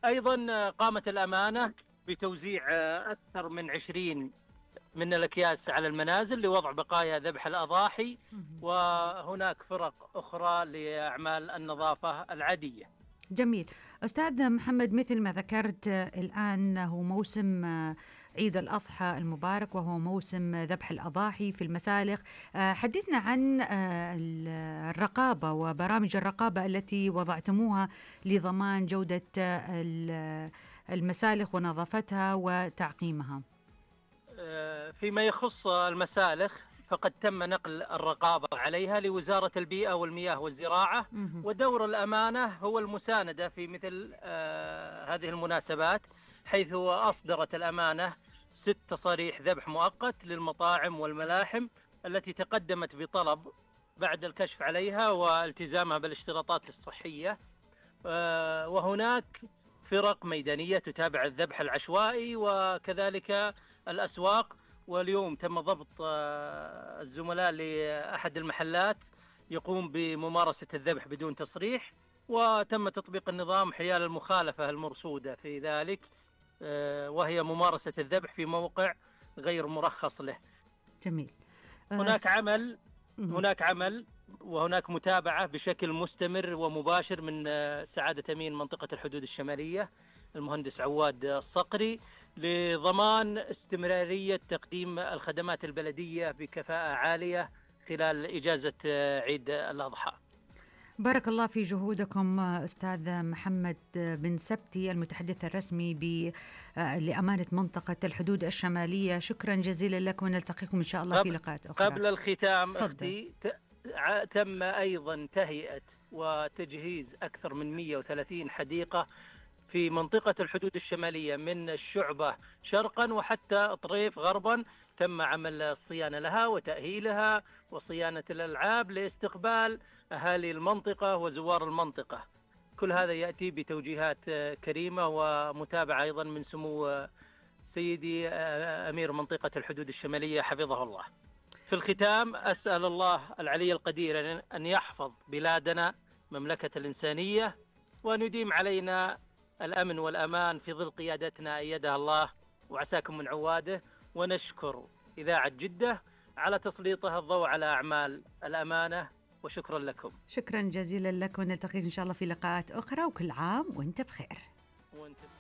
أيضا قامت الأمانة بتوزيع أكثر من 20 من الأكياس على المنازل لوضع بقايا ذبح الأضاحي، وهناك فرق أخرى لأعمال النظافة العادية. جميل. أستاذ محمد، مثل ما ذكرت الآن هو موسم عيد الأضحى المبارك، وهو موسم ذبح الأضاحي في المسالخ. حدثنا عن الرقابة وبرامج الرقابة التي وضعتموها لضمان جودة المسالخ ونظافتها وتعقيمها. فيما يخص المسالخ فقد تم نقل الرقابة عليها لوزارة البيئة والمياه والزراعة، ودور الأمانة هو المساندة في مثل هذه المناسبات، حيث أصدرت الأمانة 6 تصاريح ذبح مؤقت للمطاعم والملاحم التي تقدمت بطلب بعد الكشف عليها والتزامها بالاشتراطات الصحية. وهناك فرق ميدانية تتابع الذبح العشوائي وكذلك الأسواق. واليوم تم ضبط الزملاء لأحد المحلات يقوم بممارسة الذبح بدون تصريح، وتم تطبيق النظام حيال المخالفة المرصودة في ذلك، وهي ممارسة الذبح في موقع غير مرخص له. جميل. هناك عمل وهناك متابعة بشكل مستمر ومباشر من سعادة أمين منطقة الحدود الشمالية المهندس عواد الصقري لضمان استمرارية تقديم الخدمات البلدية بكفاءة عالية خلال إجازة عيد الأضحى. بارك الله في جهودكم أستاذ محمد بن سبتي، المتحدث الرسمي لأمانة منطقة الحدود الشمالية. شكرا جزيلا لك، ونلتقيكم إن شاء الله في لقاءات أخرى. قبل الختام أختي، تم أيضا تهيئة وتجهيز أكثر من 130 حديقة في منطقة الحدود الشمالية من الشعبة شرقا وحتى طريف غربا. تم عمل الصيانة لها وتأهيلها وصيانة الألعاب لاستقبال أهالي المنطقة وزوار المنطقة. كل هذا يأتي بتوجيهات كريمة ومتابعة أيضا من سمو سيدي أمير منطقة الحدود الشمالية حفظه الله. في الختام أسأل الله العلي القدير أن يحفظ بلادنا مملكة الإنسانية، وأن يديم علينا الأمن والأمان في ظل قيادتنا أيدها الله وعساكم من عواده. ونشكر إذاعة جدة على تسليطها الضوء على أعمال الأمانة، وشكرا لكم. شكرا جزيلا لك، ونلتقي إن شاء الله في لقاءات أخرى، وكل عام وأنت بخير. وأنت